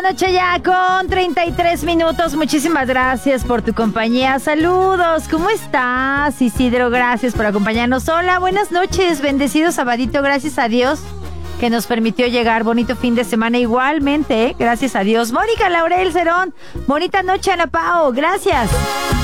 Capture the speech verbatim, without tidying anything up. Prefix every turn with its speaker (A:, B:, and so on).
A: Noche ya con treinta y tres minutos. Muchísimas gracias por tu compañía. Saludos, ¿cómo estás, Isidro? Gracias por acompañarnos. Hola, buenas noches, bendecido sabadito. Gracias a Dios que nos permitió llegar. Bonito fin de semana igualmente, ¿eh? Gracias a Dios. Mónica Laurel Cerón, bonita noche, Ana Pao. Gracias.